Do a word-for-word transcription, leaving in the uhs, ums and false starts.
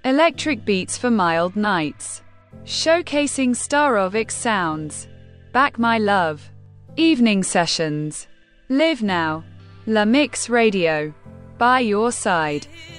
Electric beats for mild nights. Showcasing Starovic sounds. Back My Love. Evening sessions. Live Now. La Mix Radio. By your side.